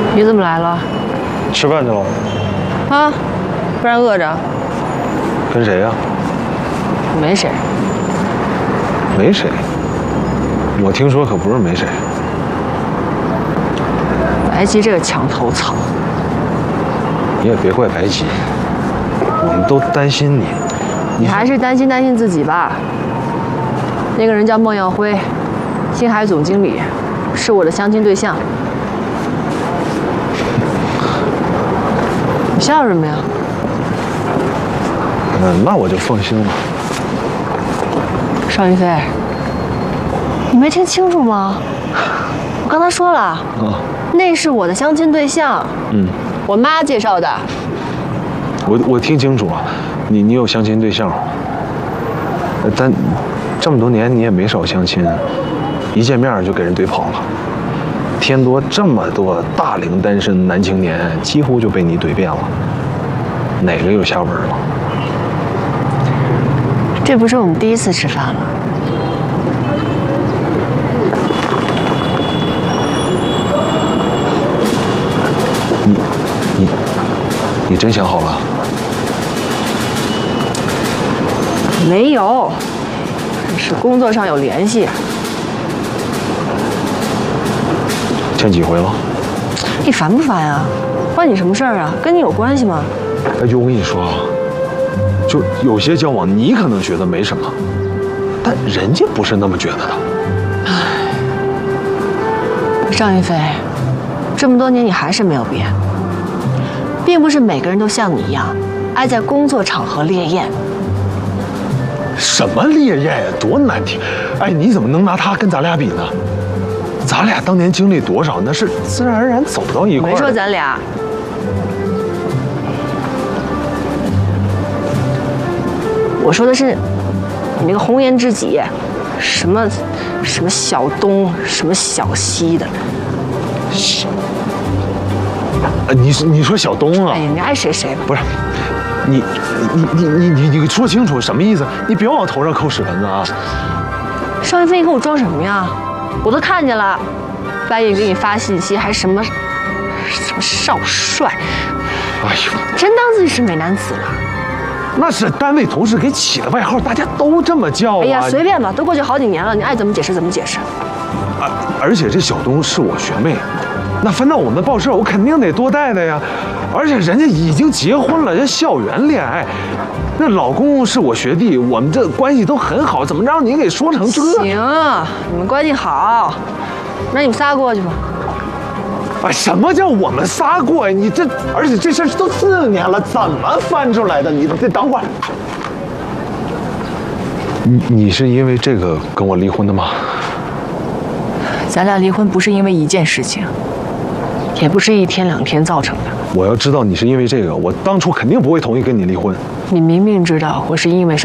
你怎么来了？ 吃饭去了。 啊，不然饿着。 跟谁呀？ 没谁。 没谁。我听说可不是没谁。 白吉这个墙头草。 你也别怪白吉，我们都担心你。 你还是担心自己吧。那个人叫孟耀辉，星海总经理，是我的相亲对象。你笑什么呀？ 那我就放心了。 邵云飞，你没听清楚吗？我刚才说了， 啊， 那是我的相亲对象。我妈介绍的。 我听清楚了，你有相亲对象，但这么多年你也没少相亲，一见面就给人怼跑了。天多这么多大龄单身男青年，几乎就被你怼遍了，哪个有下文了？ 这不是我们第一次吃饭了。 你真想好了？ 没有，是工作上有联系。 见几回了？ 你烦不烦呀？关你什么事儿啊？跟你有关系吗？ 哎，就我跟你说啊，就有些交往你可能觉得没什么，但人家不是那么觉得的。 尚云飞，这么多年你还是没有变，并不是每个人都像你一样，爱在工作场合烈焰。 什么烈焰呀，多难听！哎，你怎么能拿他跟咱俩比呢？咱俩当年经历多少，那是自然而然走到一块儿。 没说咱俩。我说的是你那个红颜知己，什么小东，什么小西的。 你说小东啊？ 哎呀，你爱谁谁吧。 不是，你说清楚什么意思？你别往我头上扣屎盆子啊！ 邵云飞，你跟我装什么呀？我都看见了，半夜给你发信息，还什么少帅， 哎呦， 真当自己是美男子了。 那是单位同事给起的外号，大家都这么叫啊。 哎呀，随便吧，都过去好几年了，你爱怎么解释怎么解释。 而且这小东是我学妹，那分到我们报社，我肯定得多带的呀。而且人家已经结婚了，人校园恋爱，那老公是我学弟，我们这关系都很好，怎么让你给说成这？ 行，你们关系好，那你们仨过去吧。 哎，什么叫我们仨过呀？你这，而且这事儿都4年了，怎么翻出来的？你得等会儿。你是因为这个跟我离婚的吗？ 咱俩离婚不是因为一件事情，也不是1天2天造成的。 我要知道你是因为这个，我当初肯定不会同意跟你离婚。 你明明知道我是因为什么。